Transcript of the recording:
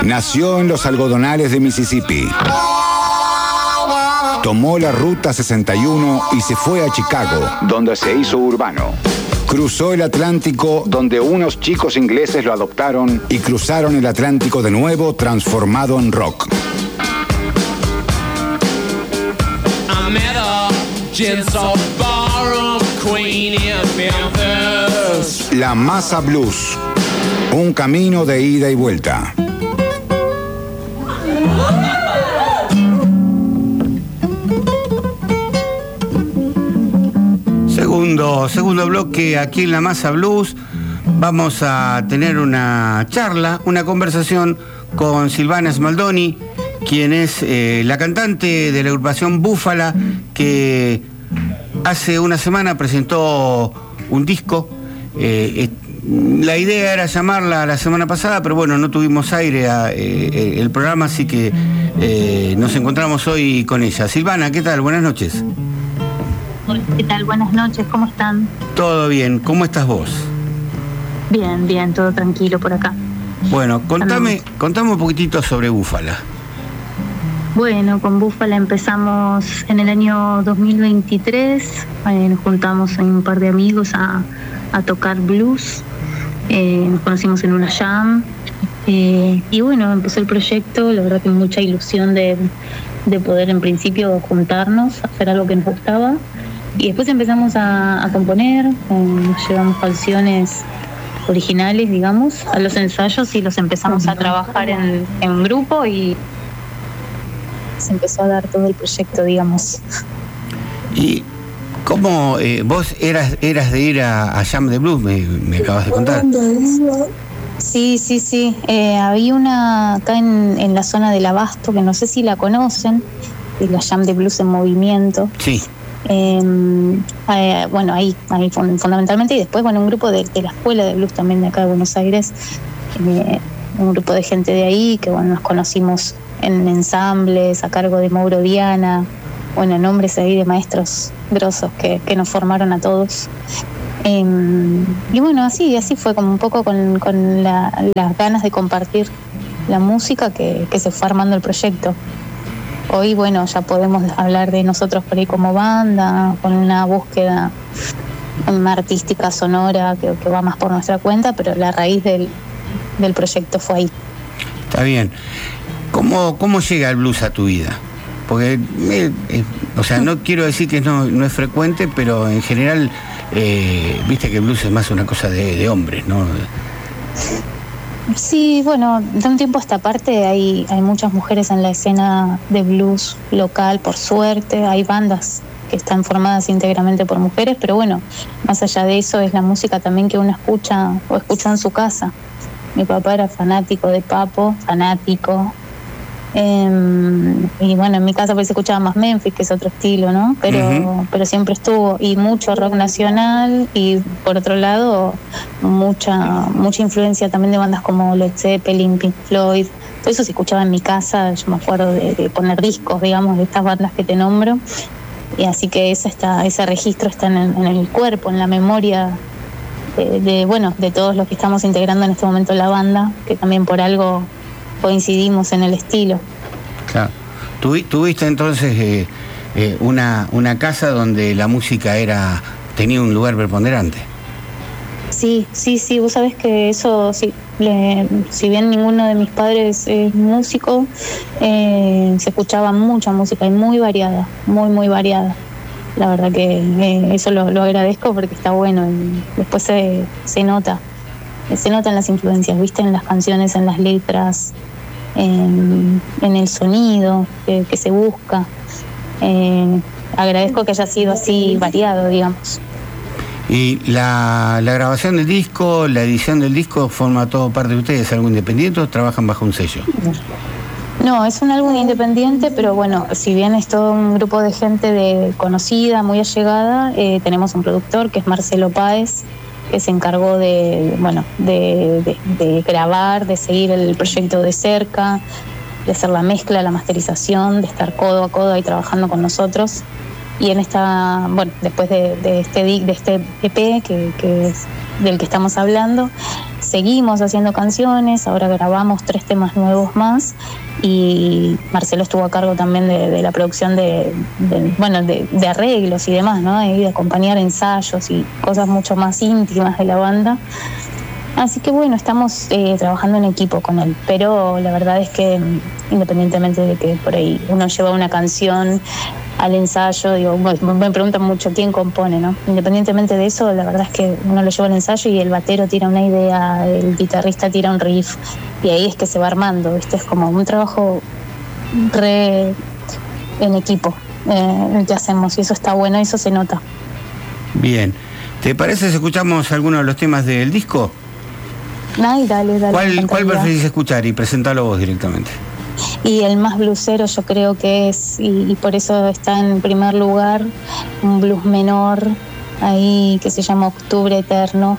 Nació en los algodonales de Mississippi. Tomó la Ruta 61 y se fue a Chicago, donde se hizo urbano. Cruzó el Atlántico, donde unos chicos ingleses lo adoptaron, y cruzaron el Atlántico de nuevo, transformado en rock. La Masa Blues, un camino de ida y vuelta. Segundo bloque aquí en La Masa Blues. Vamos a tener una charla, una conversación con Silvana Smaldoni, quien es la cantante de la agrupación Búfala, que hace una semana presentó un disco. La idea era llamarla la semana pasada, pero bueno, no tuvimos aire el programa, así que nos encontramos hoy con ella. Silvana, ¿qué tal? Buenas noches. Hola, ¿qué tal? Buenas noches, ¿cómo están? Todo bien, ¿cómo estás vos? Bien, todo tranquilo por acá. Bueno, contame un poquitito sobre Búfala. Bueno, con Búfala empezamos en el año 2023, nos juntamos un par de amigos a tocar blues, nos conocimos en una jam, y bueno, empezó el proyecto, la verdad que mucha ilusión de poder en principio juntarnos, hacer algo que nos gustaba, y después empezamos a componer, llevamos canciones originales, digamos, a los ensayos y los empezamos a trabajar en grupo y se empezó a dar todo el proyecto, digamos. ¿Y cómo vos eras de ir a Jam de Blues, me acabas de contar? Sí. Había una acá en la zona del Abasto, que no sé si la conocen, es la Jam de Blues en Movimiento. Sí. Bueno, ahí fundamentalmente, y después, bueno, un grupo de la escuela de blues también de acá de Buenos Aires, un grupo de gente de ahí que, bueno, nos conocimos en ensambles a cargo de Mauro Diana, bueno, nombres ahí de maestros grosos que nos formaron a todos. Y bueno, así fue como un poco con las ganas de compartir la música que se fue armando el proyecto. Hoy, bueno, ya podemos hablar de nosotros por ahí como banda, con una búsqueda artística, sonora, que va más por nuestra cuenta, pero la raíz del proyecto fue ahí. Está bien. ¿Cómo llega el blues a tu vida? Porque, o sea, no quiero decir que no es frecuente, pero en general, viste que el blues es más una cosa de hombres, ¿no? Sí, bueno, de un tiempo a esta parte hay muchas mujeres en la escena de blues local, por suerte. Hay bandas que están formadas íntegramente por mujeres, pero bueno, más allá de eso es la música también que uno escucha o escuchó en su casa. Mi papá era fanático de Papo, y bueno, en mi casa pues se escuchaba más Memphis, que es otro estilo, ¿no? Pero siempre estuvo, y mucho rock nacional, y por otro lado mucha influencia también de bandas como Led Zeppelin, Pink Floyd. Todo eso se escuchaba en mi casa. Yo me acuerdo de poner discos, digamos, de estas bandas que te nombro, y así que ese registro está en el cuerpo, en la memoria de todos los que estamos integrando en este momento la banda, que también por algo coincidimos en el estilo. Claro. ¿Tuviste entonces una casa donde la música tenía un lugar preponderante? Sí, vos sabés que eso, sí, si bien ninguno de mis padres es músico, se escuchaba mucha música y muy variada, muy variada. La verdad que eso lo agradezco porque está bueno, y después se notan las influencias, viste, en las canciones, en las letras, en el sonido que se busca. Agradezco que haya sido así variado, digamos. ¿Y la grabación del disco, la edición del disco, forma todo parte de ustedes? ¿Es algo independiente o trabajan bajo un sello? No, es un álbum independiente, pero bueno, si bien es todo un grupo de gente conocida, muy allegada, tenemos un productor que es Marcelo Páez, que se encargó de grabar, de seguir el proyecto de cerca, de hacer la mezcla, la masterización, de estar codo a codo ahí trabajando con nosotros. Y en después de este EP que es del que estamos hablando, seguimos haciendo canciones, ahora grabamos 3 temas nuevos más y Marcelo estuvo a cargo también de la producción de arreglos y demás, ¿no? Y de acompañar ensayos y cosas mucho más íntimas de la banda. Así que bueno, estamos trabajando en equipo con él, pero la verdad es que independientemente de que por ahí uno lleva una canción al ensayo, digo, me preguntan mucho quién compone, ¿no? Independientemente de eso, la verdad es que uno lo lleva al ensayo y el batero tira una idea, el guitarrista tira un riff y ahí es que se va armando, ¿viste? Es como un trabajo en equipo el que hacemos y eso está bueno, eso se nota. Bien, ¿te parece si escuchamos algunos de los temas del disco? Ay, dale. ¿Cuál preferís escuchar y presentarlo vos directamente? Y el más bluesero yo creo que es, y por eso está en primer lugar, un blues menor, ahí que se llama Octubre Eterno,